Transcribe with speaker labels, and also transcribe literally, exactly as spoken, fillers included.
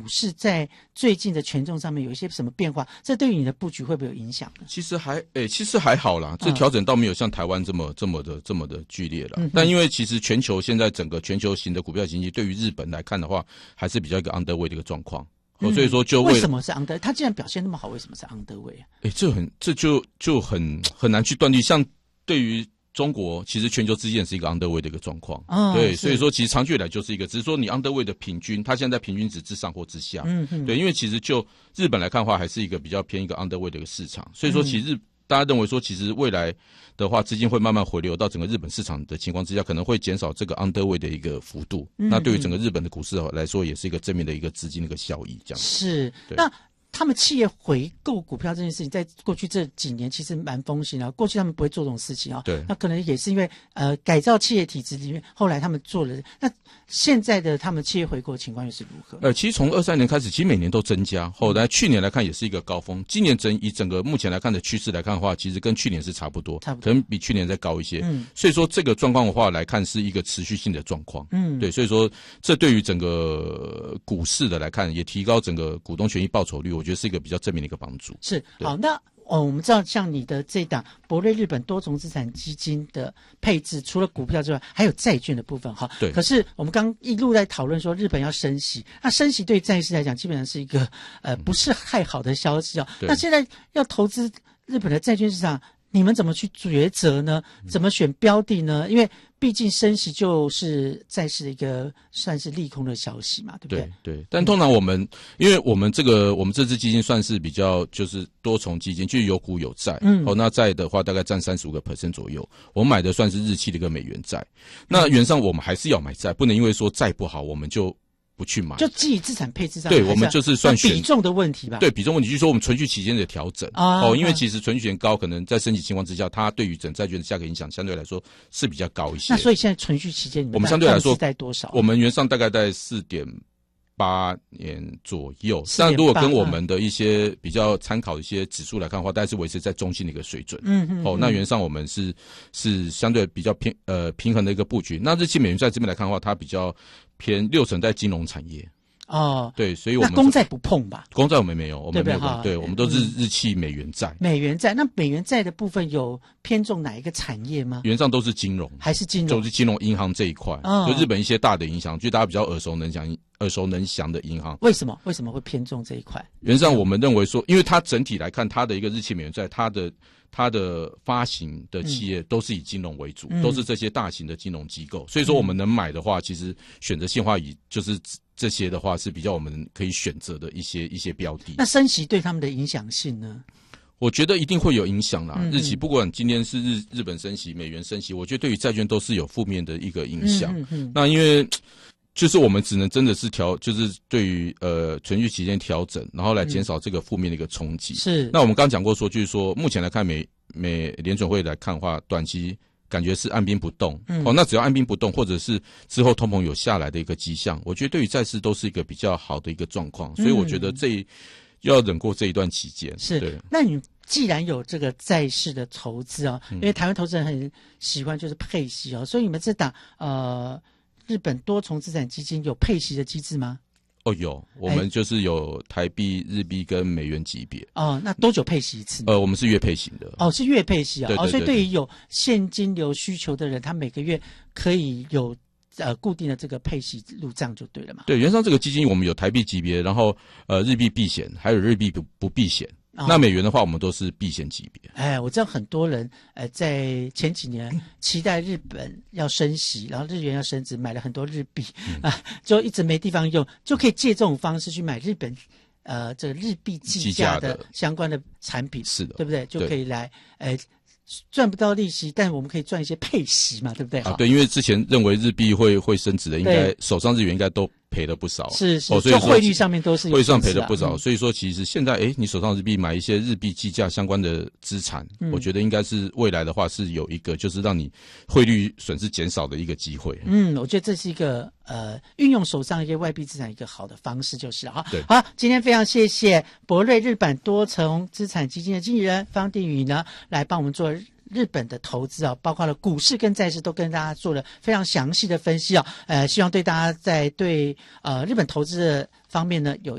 Speaker 1: 市在最近的权重上面有一些什么变化？这对于你的布局会不会有影响呢？
Speaker 2: 其实还诶、欸，其实还好啦，这调整倒没有像台湾这么这么的这么的剧烈啦。嗯、但因为其实全球现在整个全球型的股票经济，对于日本来看的话，还是比较一个 underweight 的一个状况。哦，所以说就
Speaker 1: 为什么是 under？ 它既然表现那么好，为什么是 underweight 啊？
Speaker 2: 诶、欸，这很这就就很很难去断定。像对于中国，其实全球之间是一个 underweight 的一个状况，哦，对，所以说其实长久以来就是一个，只是说你 underweight 的平均，它现在平均值之上或之下，嗯嗯，对，因为其实就日本来看的话，还是一个比较偏一个 underweight 的一个市场，所以说其实日、嗯、大家认为说，其实未来的话，资金会慢慢回流到整个日本市场的情况之下，可能会减少这个 underweight 的一个幅度，嗯嗯，那对于整个日本的股市来说，也是一个正面的一个资金的一个效益，这样
Speaker 1: 是那。他们企业回购股票这件事情，在过去这几年其实蛮风行的。过去他们不会做这种事情啊、哦，
Speaker 2: 对，
Speaker 1: 那可能也是因为呃改造企业体制里面，后来他们做了。那现在的他们企业回购的情况又是如何？
Speaker 2: 呃，其实从二三年开始，其实每年都增加，后来去年来看也是一个高峰。今年整以整个目前来看的趋势来看的话，其实跟去年是差不多，差不多，可能比去年再高一些。嗯，所以说这个状况的话来看是一个持续性的状况。嗯，对，所以说这对于整个股市的来看，也提高整个股东权益报酬率，我觉得是一个比较正面的一个帮助。
Speaker 1: 是，好，那哦，我们知道像你的这档博瑞日本多重资产基金的配置，除了股票之外，还有债券的部分哈。
Speaker 2: 对。
Speaker 1: 可是我们刚一路在讨论说日本要升息，那升息对债市来讲，基本上是一个呃不是太好的消息哦。那现在要投资日本的债券市场，你们怎么去抉择呢？怎么选标的呢？因为毕竟升息就是债市的一个算是利空的消息嘛，对不对？
Speaker 2: 对对。但通常我们，因为我们这个我们这支基金算是比较就是多重基金，就是有股有债。嗯。哦，那债的话大概占三十五个 percent 左右。我们买的算是日期的一个美元债。那原上我们还是要买债，不能因为说债不好我们就不去买，
Speaker 1: 就基于资产配置上，
Speaker 2: 对，我们就是算
Speaker 1: 比重的问题吧。
Speaker 2: 对，比重问题就是说我们存续期间的调整啊，哦，因为其实存续期间高，可能在升息情况之下，它对于整债券的价格影响相对来说是比较高一些。
Speaker 1: 那所以现在存续期间，你们
Speaker 2: 我们相对来说
Speaker 1: 在多少？
Speaker 2: 我们原上大概在四点八年左右，但如果跟我们的一些比较参考的一些指数来看的话，大概是维持在中性的一个水准。嗯嗯。哦，那原上我们是是相对比较偏呃平衡的一个布局。那日期美元债这边来看的话，它比较偏六成在金融产业。哦，对，所以我们
Speaker 1: 那公债不碰吧？
Speaker 2: 公债我们没有，我们没有，
Speaker 1: 对,
Speaker 2: 对，我们都是日期美元债。
Speaker 1: 美元债，那美元债的部分有偏重哪一个产业吗？
Speaker 2: 原上都是金融，
Speaker 1: 还是金融？
Speaker 2: 就是金融银行这一块。哦，就日本一些大的影响，就大家比较耳熟能详、耳熟能详的银行。
Speaker 1: 为什么？为什么会偏重这一块？
Speaker 2: 原上我们认为说，因为它整体来看，它的一个日期美元债，它的它的发行的企业都是以金融为主，嗯、都是这些大型的金融机构。所以说，我们能买的话，其实选择性化以就是这些的话是比较我们可以选择的一些一些标的。
Speaker 1: 那升息对他们的影响性呢？
Speaker 2: 我觉得一定会有影响啦。嗯、日期不管今天是日日本升息、美元升息，我觉得对于债券都是有负面的一个影响。嗯嗯嗯那因为就是我们只能真的是调，就是对于呃存续期间调整，然后来减少这个负面的一个冲击。
Speaker 1: 是。
Speaker 2: 那我们刚刚讲过说，就是说目前来看美美联准会来看的话，短期感觉是按兵不动。嗯。哦，那只要按兵不动，或者是之后通膨有下来的一个迹象，我觉得对于债市都是一个比较好的一个状况。所以我觉得这、嗯、要忍过这一段期间。
Speaker 1: 是。
Speaker 2: 对。
Speaker 1: 那你既然有这个债市的投资啊、哦，因为台湾投资人很喜欢就是配息哦，所以你们这档呃。日本多重资产基金有配息的机制吗？
Speaker 2: 哦，有，我们就是有台币、日币跟美元级别。
Speaker 1: 哦，那多久配息一次？
Speaker 2: 呃，我们是月配型的。
Speaker 1: 哦，是月配息啊。
Speaker 2: 对对对对
Speaker 1: 哦，所以对于有现金流需求的人，他每个月可以有呃固定的这个配息入账就对了嘛。
Speaker 2: 对，原上这个基金我们有台币级别，然后呃日币避险，还有日币不不避险。那美元的话，我们都是避险级别。
Speaker 1: 哎，我知道很多人，呃，在前几年期待日本要升息，然后日元要升值，买了很多日币、嗯、啊，就一直没地方用，就可以借这种方式去买日本，呃，这个日币计价的相关的产品，
Speaker 2: 是的，
Speaker 1: 对不对？就可以来，呃。赚不到利息，但我们可以赚一些配息嘛，对不对？
Speaker 2: 啊，对，因为之前认为日币会会升值的，应该手上日元应该都赔了不少，
Speaker 1: 是是，
Speaker 2: 哦，所以
Speaker 1: 汇率上面都是有、啊、
Speaker 2: 汇率上赔了不少、嗯，所以说其实现在，哎，你手上日币买一些日币计价相关的资产、嗯，我觉得应该是未来的话是有一个就是让你汇率损失减少的一个机会。
Speaker 1: 嗯，我觉得这是一个呃运用手上一些外币资产一个好的方式，就是了哈。
Speaker 2: 对，
Speaker 1: 好，今天非常谢谢博瑞日本多重资产基金的经纪人方定宇呢，来帮我们做日本的投资啊，包括了股市跟债市，都跟大家做了非常详细的分析啊。呃，希望对大家在对呃日本投资的方面呢有